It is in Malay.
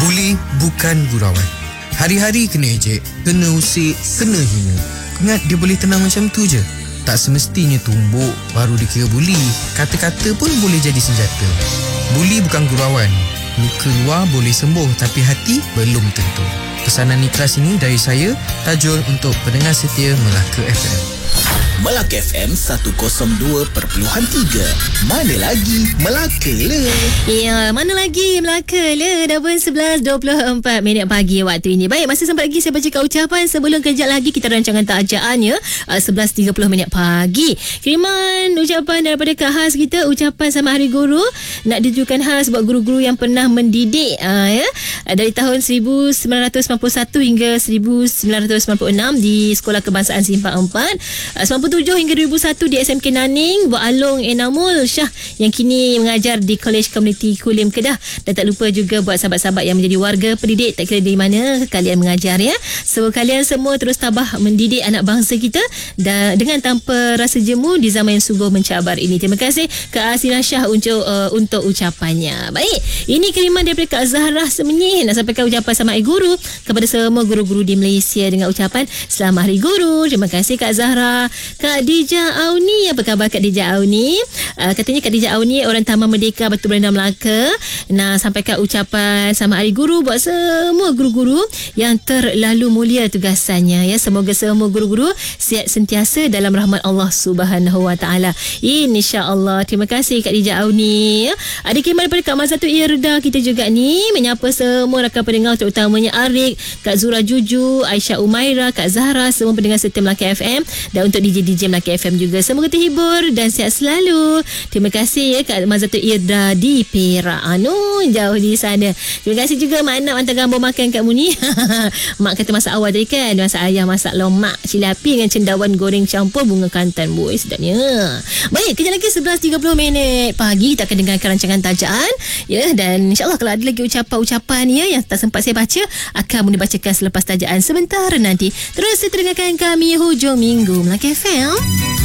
Buli bukan gurauan. Hari-hari kena ejek, kena usik, kena hina. Ingat dia boleh tenang macam tu je? Tak semestinya tumbuk baru dikira buli. Kata-kata pun boleh jadi senjata. Buli bukan gurauan. Luka luar boleh sembuh, tapi hati belum tentu. Pesanan ikhlas ini dari saya, Tajul, untuk pendengar setia Melaka FM. Melaka FM 102.3. Mana lagi Melaka le? Ya, mana lagi Melaka le? Dah pun 11.24 pagi waktu ini. Baik, masih sempat lagi saya bacakan ucapan sebelum kejap lagi kita rancangan takjaan ya. 11.30 pagi. Kiriman ucapan daripada Kak Has kita, ucapan sama Hari Guru. Nak ditujukan khas buat guru-guru yang pernah mendidik ya. Dari tahun 1991 hingga 1996 di Sekolah Kebangsaan Simpang 4. 97 hingga 2001 di SMK Naning, Buat Along Enamul Syah yang kini mengajar di College Community Kulim Kedah. Dan tak lupa juga buat sahabat-sahabat yang menjadi warga pendidik, tak kira di mana kalian mengajar ya. So kalian semua terus tabah mendidik anak bangsa kita dan dengan tanpa rasa jemu di zaman yang sungguh mencabar ini. Terima kasih Kak Asina Syah untuk ucapannya. Baik, ini kiriman daripada Kak Zahra Semenyih, nak sampaikan ucapan sama Hari Guru kepada semua guru-guru di Malaysia dengan ucapan Selamat Hari Guru. Terima kasih Kak Zahra. Kak Dija Auni, apa khabar Kak Dija Auni? Katanya Kak Dija Auni orang Taman Merdeka Batu Berendam Melaka. Nah, sampaikan ucapan sama Hari Guru buat semua guru-guru yang terlalu mulia tugasannya ya. Semoga semua guru-guru sihat sentiasa dalam rahmat Allah Subhanahu Wa Taala. Insya-Allah. Terima kasih Kak Dija Auni. Ada kiriman daripada Kak Mazatu Irda kita juga ni, menyapa semua rakan pendengar terutamanya Arik, Kak Zura Juju, Aisyah Umaira, Kak Zahra, semua pendengar setia Melaka FM dan untuk DJ Melaka FM juga. Semoga terhibur dan sihat selalu. Terima kasih ya Kak Mazatu Irda di Perak. Jauh di sana. Terima kasih juga Mak Nak hantar gambar makan kat Muni. Mak kata masak awal tadi kan, masak ayam, masak lomak, cili api dengan cendawan goreng campur bunga kantan. Boy, sedapnya. Baik, kejap lagi 11.30 pagi kita akan dengarkan rancangan tajaan ya, dan insyaAllah kalau ada lagi ucapan-ucapan ya yang tak sempat saya baca akan dibacakan selepas tajaan sebentar nanti. Terus dengarkan kami hujung minggu Melaka FM.